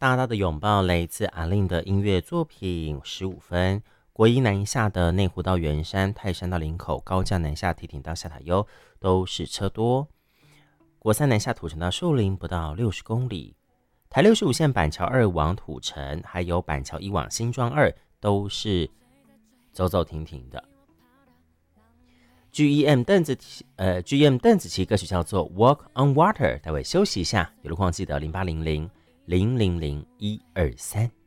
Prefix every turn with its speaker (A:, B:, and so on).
A: 大大的拥抱来自阿令的音乐作品15分。国一南下的内湖到圆山、泰山到林口、高架南下堤顶到下塔悠都是车多。国三南下土城到树林不到60公里。台65线板桥2往土城，还有板桥1往新庄2都是走走停停的。GEM 邓紫棋歌曲叫做 Walk on Water， 待会休息一下，有路况记得0800 000 123。